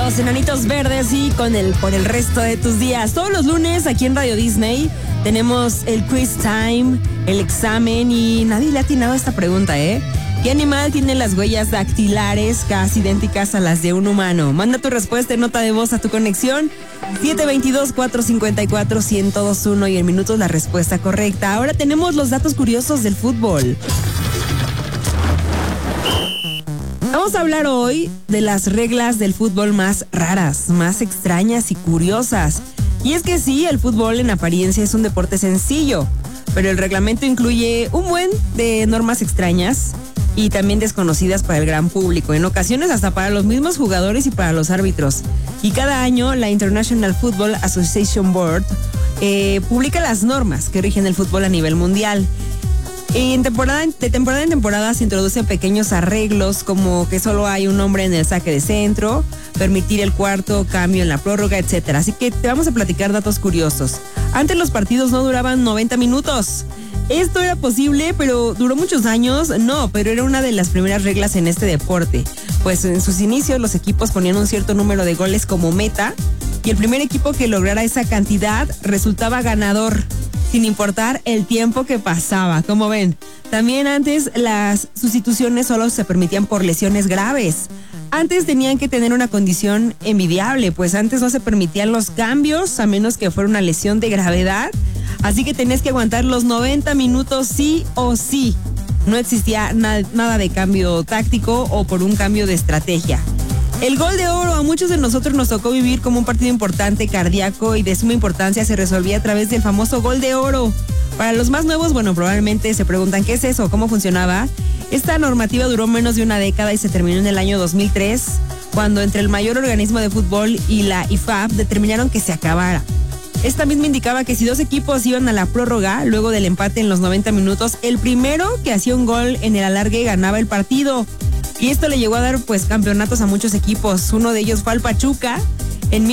Los Enanitos Verdes y por el resto de tus días. Todos los lunes aquí en Radio Disney tenemos el quiz time, el examen y nadie le ha atinado a esta pregunta, ¿eh? ¿Qué animal tiene las huellas dactilares casi idénticas a las de un humano? Manda tu respuesta en nota de voz a tu conexión 722-454-1021 y en minutos la respuesta correcta. Ahora tenemos los datos curiosos del fútbol. Vamos a hablar hoy de las reglas del fútbol más raras, más extrañas y curiosas. Y es que sí, el fútbol en apariencia es un deporte sencillo, pero el reglamento incluye un buen de normas extrañas y también desconocidas para el gran público, en ocasiones hasta para los mismos jugadores y para los árbitros. Y cada año la International Football Association Board publica las normas que rigen el fútbol a nivel mundial. De temporada en temporada se introducen pequeños arreglos como que solo hay un hombre en el saque de centro, permitir el cuarto cambio en la prórroga, etcétera. Así que te vamos a platicar datos curiosos. Antes los partidos no duraban 90 minutos. ¿Esto era posible, pero duró muchos años? No, pero era una de las primeras reglas en este deporte. Pues en sus inicios los equipos ponían un cierto número de goles como meta y el primer equipo que lograra esa cantidad resultaba ganador, sin importar el tiempo que pasaba. Como ven, también antes las sustituciones solo se permitían por lesiones graves. Antes tenían que tener una condición envidiable, pues antes no se permitían los cambios a menos que fuera una lesión de gravedad. Así que tenías que aguantar los 90 minutos sí o sí. No existía nada de cambio táctico o por un cambio de estrategia. El gol de oro a muchos de nosotros nos tocó vivir como un partido importante, cardíaco y de suma importancia. Se resolvía a través del famoso gol de oro. Para los más nuevos, bueno, probablemente se preguntan ¿qué es eso? ¿Cómo funcionaba? Esta normativa duró menos de una década y se terminó en el año 2003, cuando entre el mayor organismo de fútbol y la IFAB determinaron que se acabara. Esta misma indicaba que si dos equipos iban a la prórroga, luego del empate en los 90 minutos, el primero que hacía un gol en el alargue ganaba el partido. Y esto le llegó a dar pues campeonatos a muchos equipos. Uno de ellos fue al Pachuca en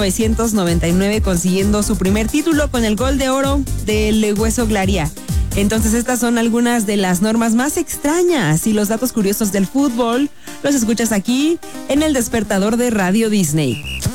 1999, consiguiendo su primer título con el gol de oro del Hueso Glaría. Entonces estas son algunas de las normas más extrañas y los datos curiosos del fútbol los escuchas aquí en El Despertador de Radio Disney.